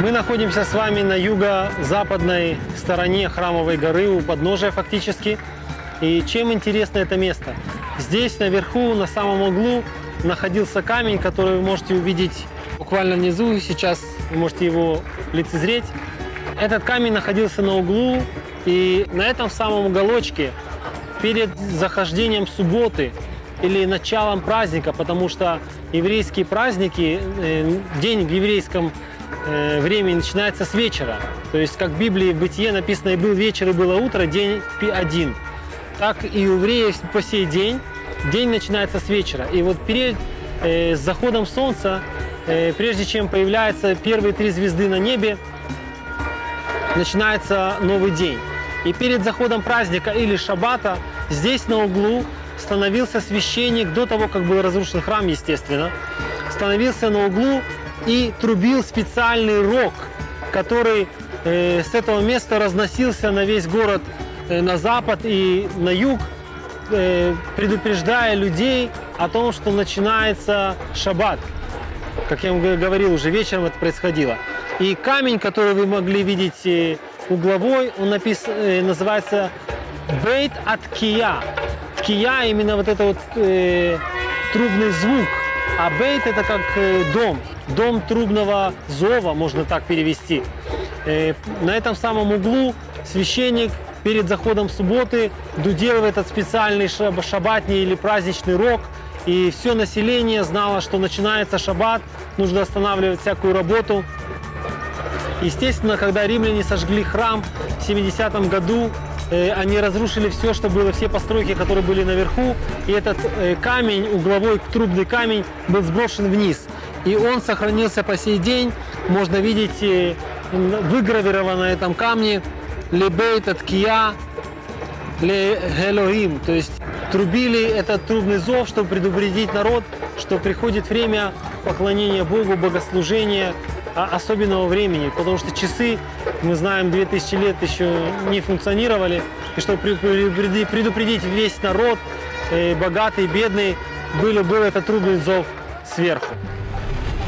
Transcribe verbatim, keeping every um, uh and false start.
Мы находимся с вами на юго-западной стороне Храмовой горы, у подножия фактически. И чем интересно это место? Здесь наверху, на самом углу, находился камень, который вы можете увидеть буквально внизу. Сейчас вы можете его лицезреть. Этот камень находился на углу, и на этом самом уголочке перед захождением субботы или началом праздника, потому что еврейские праздники, день в еврейском времени начинается с вечера. То есть, как в Библии в Бытие написано: «И был вечер, и было утро, день один». Так и у евреев по сей день день начинается с вечера. И вот перед э, заходом солнца, э, прежде чем появляются первые три звезды на небе, начинается новый день. И перед заходом праздника или шаббата здесь на углу становился священник, до того, как был разрушен храм, естественно, становился на углу и трубил специальный рог, который э, с этого места разносился на весь город, э, на запад и на юг, э, предупреждая людей о том, что начинается шаббат. Как я вам говорил, уже вечером это происходило. И камень, который вы могли видеть э, угловой, он напис... э, называется Бейт от Кия. Кия именно вот это вот э, трубный звук, а бейт это как э, дом, дом трубного зова, можно так перевести. Э, на этом самом углу священник перед заходом субботы дудел в этот специальный шаб шаббатный или праздничный рог, и все население знало, что начинается шаббат, нужно останавливать всякую работу. Естественно, когда римляне сожгли храм в семидесятом году, они разрушили все, что было, все постройки, которые были наверху, и этот камень, угловой трубный камень, был сброшен вниз. И он сохранился по сей день. Можно видеть выгравировано на этом камне «Лебейт от Кия ле Элохим», то есть трубили этот трубный зов, чтобы предупредить народ, что приходит время поклонения Богу, богослужения, особенного времени, потому что часы, мы знаем, две тысячи лет еще не функционировали, и чтобы предупредить весь народ, богатый, бедный, был, был этот трубный зов сверху.